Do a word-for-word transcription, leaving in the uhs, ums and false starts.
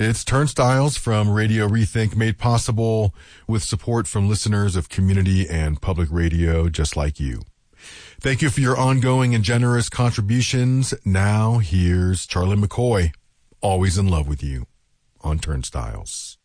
It's Turnstiles from Radio Rethink, made possible with support from listeners of community and public radio just like you. Thank you for your ongoing and generous contributions. Now here's Charlie McCoy, Always in Love with You, on Turnstiles.